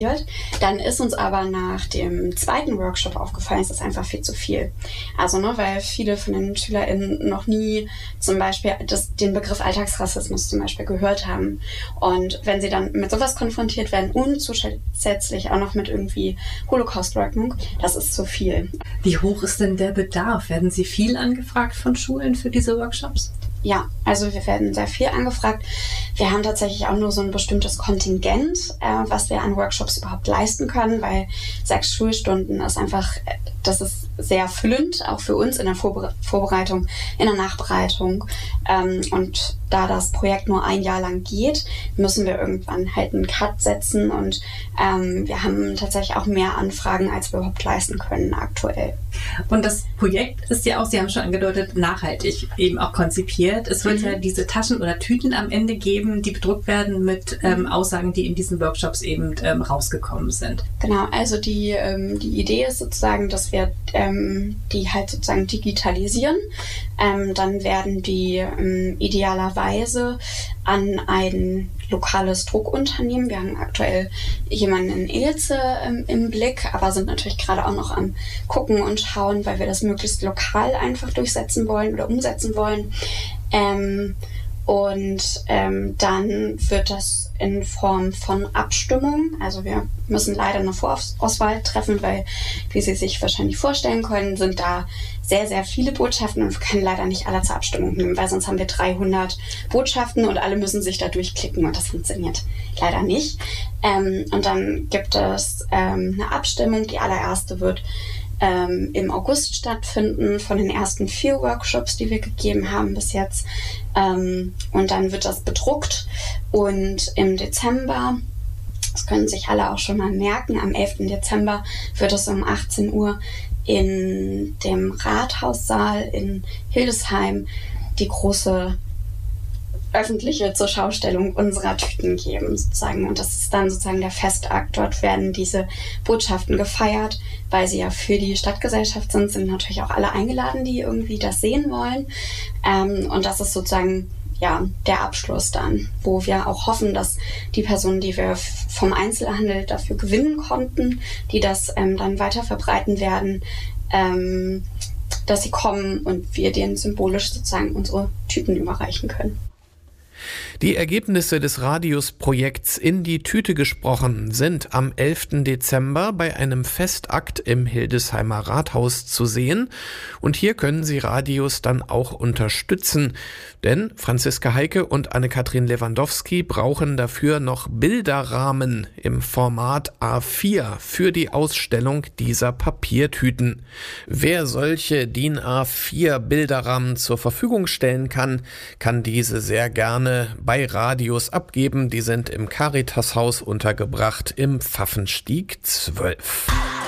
Dann ist uns aber nach dem zweiten Workshop aufgefallen, es ist einfach viel zu viel. Also, weil viele von den SchülerInnen noch nie zum Beispiel den Begriff Alltagsrassismus zum Beispiel gehört haben. Und wenn sie dann mit sowas konfrontiert werden und zusätzlich auch noch mit irgendwie Holocaust-Leugnung, das ist zu viel. Wie hoch ist denn der Bedarf? Werden Sie viel angefragt von Schulen für diese Workshops? Ja, also wir werden sehr viel angefragt. Wir haben tatsächlich auch nur so ein bestimmtes Kontingent, was wir an Workshops überhaupt leisten können, weil 6 Schulstunden ist einfach, das ist sehr füllend, auch für uns in der Vorbereitung, in der Nachbereitung. Und da das Projekt nur ein Jahr lang geht, müssen wir irgendwann halt einen Cut setzen und wir haben tatsächlich auch mehr Anfragen, als wir überhaupt leisten können aktuell. Und das Projekt ist ja auch, Sie haben schon angedeutet, nachhaltig eben auch konzipiert. Es wird ja diese Taschen oder Tüten am Ende geben, die bedruckt werden mit Aussagen, die in diesen Workshops eben rausgekommen sind. Genau, also die Idee ist sozusagen, dass wir die halt sozusagen digitalisieren. Dann werden die idealerweise an ein lokales Druckunternehmen. Wir haben aktuell jemanden in Ilze im Blick, aber sind natürlich gerade auch noch am Gucken und Schauen, weil wir das möglichst lokal einfach durchsetzen wollen oder umsetzen wollen. Dann wird das in Form von Abstimmung, also wir müssen leider eine Vorauswahl treffen, weil, wie Sie sich wahrscheinlich vorstellen können, sind da sehr, sehr viele Botschaften und wir können leider nicht alle zur Abstimmung nehmen, weil sonst haben wir 300 Botschaften und alle müssen sich da durchklicken und das funktioniert leider nicht. Und dann gibt es eine Abstimmung, die allererste wird im August stattfinden von den ersten 4 Workshops, die wir gegeben haben bis jetzt. Und dann wird das bedruckt und im Dezember, das können sich alle auch schon mal merken, am 11. Dezember wird es um 18 Uhr in dem Rathaussaal in Hildesheim die große öffentliche Zurschaustellung unserer Tüten geben, sozusagen. Und das ist dann sozusagen der Festakt. Dort werden diese Botschaften gefeiert, weil sie ja für die Stadtgesellschaft sind natürlich auch alle eingeladen, die irgendwie das sehen wollen. Und das ist sozusagen ja der Abschluss dann, wo wir auch hoffen, dass die Personen, die wir vom Einzelhandel dafür gewinnen konnten, die das dann weiter verbreiten werden, dass sie kommen und wir denen symbolisch sozusagen unsere Tüten überreichen können. Die Ergebnisse des Radius-Projekts In die Tüte gesprochen sind am 11. Dezember bei einem Festakt im Hildesheimer Rathaus zu sehen. Und hier können Sie Radius dann auch unterstützen. Denn Franziska Heike und Anne-Kathrin Lewandowski brauchen dafür noch Bilderrahmen im Format A4 für die Ausstellung dieser Papiertüten. Wer solche DIN A4 Bilderrahmen zur Verfügung stellen kann, kann diese sehr gerne bei Radius abgeben. Die sind im Caritashaus untergebracht im Pfaffenstieg 12.